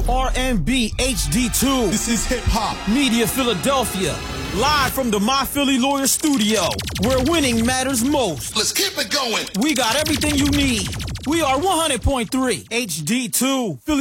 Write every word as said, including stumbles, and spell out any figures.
R and B H D two. This is Hip Hop Media Philadelphia. Live from the My Philly Lawyer studio, where winning matters most. Let's keep it going. We got everything you need. We are one hundred point three H D two. Philly